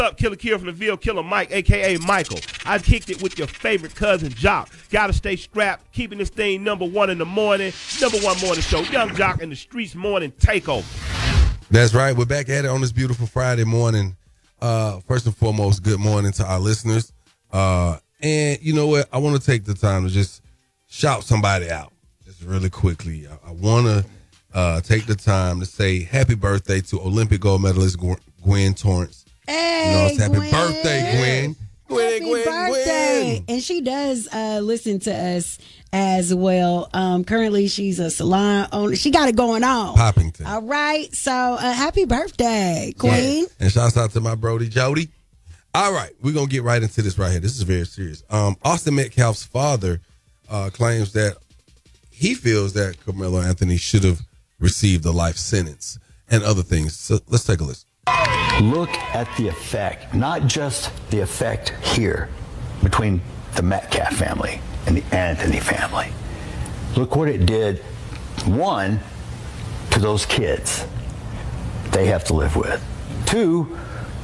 up, Killer Kier from the Ville, Killer Mike, a.k.a. Michael. I kicked it with your favorite cousin, Jock. Gotta stay strapped, keeping this thing number one in the morning. Number one morning show, Young Jock and the Streets Morning Takeover. That's right. We're back at it on this beautiful Friday morning. First and foremost, good morning to our listeners. And you know what? I want to take the time to just shout somebody out just really quickly. I want to take the time to say happy birthday to Olympic gold medalist Gwen Torrence. Hey, it's happy birthday, Gwen. Happy birthday. And she does listen to us as well. Currently, she's a salon owner. She got it going on. Poppington. All right. So, happy birthday, Queen. Yes. And shouts out to my Brody Jody. All right. We're going to get right into this right here. This is very serious. Austin Metcalf's father claims that he feels that Carmelo Anthony should have received a life sentence and other things. So let's take a listen. Look at the effect, not just the effect here between the Metcalf family and the Anthony family. Look what it did, one, to those kids they have to live with. Two,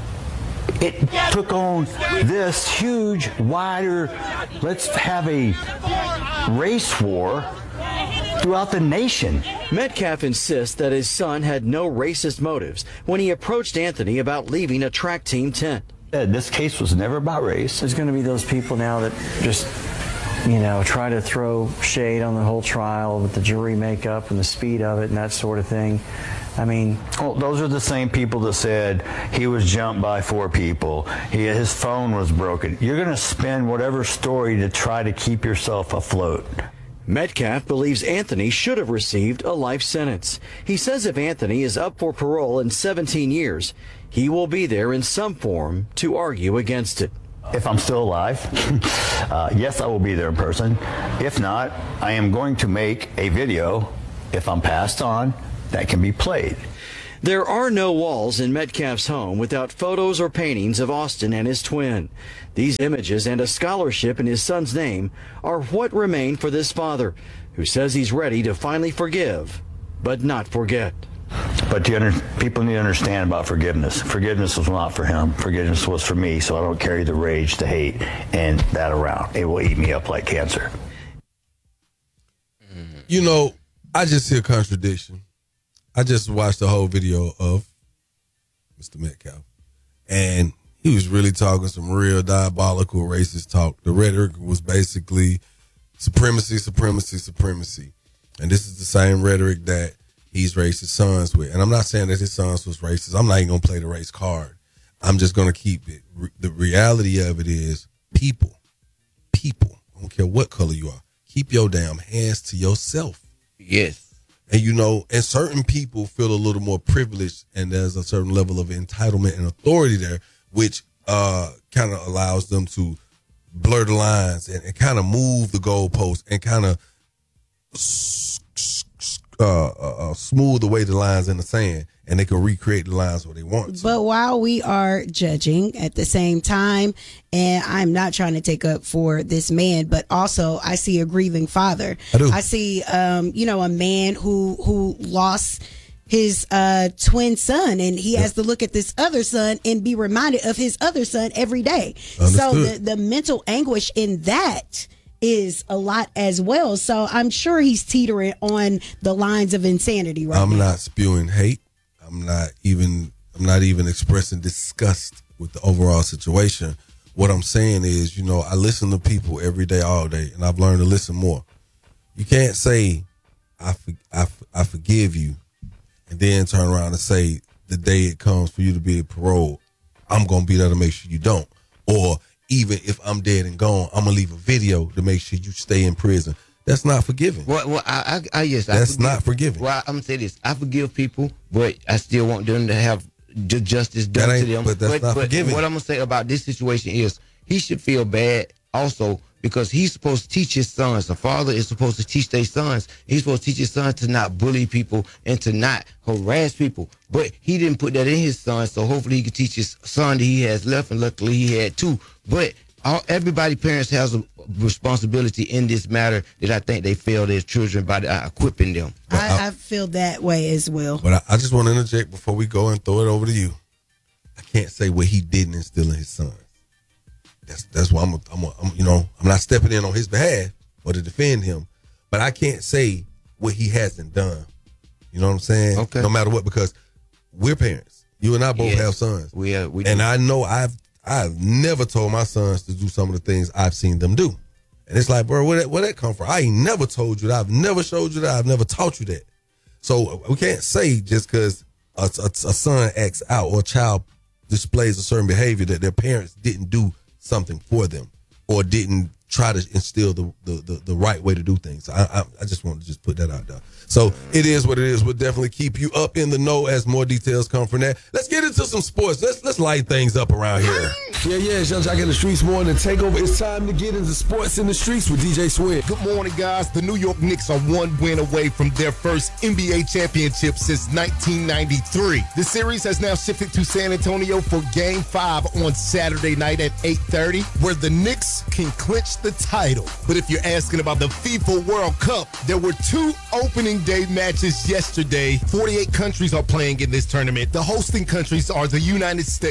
it took on this huge, wider, let's have a race war throughout the nation. Metcalf insists that his son had no racist motives when he approached Anthony about leaving a track team tent. This case was never about race. There's going to be those people now that just, try to throw shade on the whole trial with the jury makeup and the speed of it and that sort of thing. I mean, those are the same people that said he was jumped by 4 people. His phone was broken. You're going to spin whatever story to try to keep yourself afloat. Metcalf believes Anthony should have received a life sentence. He says if Anthony is up for parole in 17 years, he will be there in some form to argue against it. If I'm still alive, yes, I will be there in person. If not, I am going to make a video, if I'm passed on, that can be played. There are no walls in Metcalf's home without photos or paintings of Austin and his twin. These images and a scholarship in his son's name are what remain for this father, who says he's ready to finally forgive, but not forget. But people need to understand about forgiveness. Forgiveness was not for him. Forgiveness was for me, so I don't carry the rage, the hate, and that around. It will eat me up like cancer. I just hear contradiction. I just watched the whole video of Mr. Metcalf, and he was really talking some real diabolical racist talk. The rhetoric was basically supremacy, supremacy, supremacy. And this is the same rhetoric that he's raised his sons with. And I'm not saying that his sons was racist. I'm not even going to play the race card. I'm just going to keep it. The reality of it is people, I don't care what color you are, keep your damn hands to yourself. Yes. And, and certain people feel a little more privileged, and there's a certain level of entitlement and authority there, which kind of allows them to blur the lines and kind of move the goalposts and kind of smooth away the lines in the sand, and they can recreate the lines where they want to. But while we are judging at the same time, and I'm not trying to take up for this man, but also I see a grieving father. I do. I see, a man who lost his twin son, and he has to look at this other son and be reminded of his other son every day. Understood. So the mental anguish in that is a lot as well. So I'm sure he's teetering on the lines of insanity right now. I'm not spewing hate. I'm not even expressing disgust with the overall situation. What I'm saying is, I listen to people every day, all day, and I've learned to listen more. You can't say, I forgive you, and then turn around and say, the day it comes for you to be paroled, I'm going to be there to make sure you don't. Or even if I'm dead and gone, I'm going to leave a video to make sure you stay in prison. That's not forgiving. Well, that's not forgiving. Well, I'm going to say this. I forgive people, but I still want them to have justice done to them. But that's not forgiving. What I'm going to say about this situation is he should feel bad also because he's supposed to teach his sons. The father is supposed to teach their sons. He's supposed to teach his sons to not bully people and to not harass people. But he didn't put that in his son, so hopefully he can teach his son that he has left, and luckily he had 2. But parents has a responsibility in this matter that I think they fail their children by equipping them. I feel that way as well. But I just want to interject before we go and throw it over to you. I can't say what he didn't instill in his sons. That's why I'm not stepping in on his behalf or to defend him, but I can't say what he hasn't done. You know what I'm saying? Okay. No matter what, because we're parents. You and I both have sons. We do. And I know I've never told my sons to do some of the things I've seen them do. And it's like, bro, where that come from? I ain't never told you that. I've never showed you that. I've never taught you that. So we can't say just because a son acts out or a child displays a certain behavior that their parents didn't do something for them or didn't try to instill the right way to do things. I just want to just put that out there. So it is what it is. We'll definitely keep you up in the know as more details come from that. Let's get into some sports. Let's light things up around here. Yeah, it's Young Jock in the Streets Morning Takeover. It's time to get into sports in the streets with DJ Swin. Good morning, guys. The New York Knicks are one win away from their first NBA championship since 1993. The series has now shifted to San Antonio for Game 5 on Saturday night at 8:30, where the Knicks can clinch the title. But if you're asking about the FIFA World Cup, there were 2 opening day matches yesterday. 48 countries are playing in this tournament. The hosting countries are the United States,